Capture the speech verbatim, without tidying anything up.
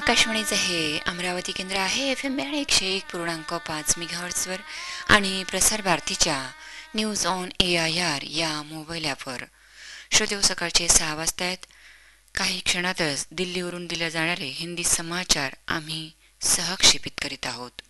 आकाशवाणीचं हे अमरावती केंद्र आहे. एफ एम बँड एकशे एक पूर्णांक पाच मेगाहर्ट्झवर आणि प्रसार भारतीच्या news on A I R या मोबाईल ॲपवर. श्रोतेहो, सकाळचे सहा वाजता आहेत. काही क्षणातच दिल्लीवरून दिले जाणारे हिंदी समाचार आम्ही सहक्षेपित करीत आहोत.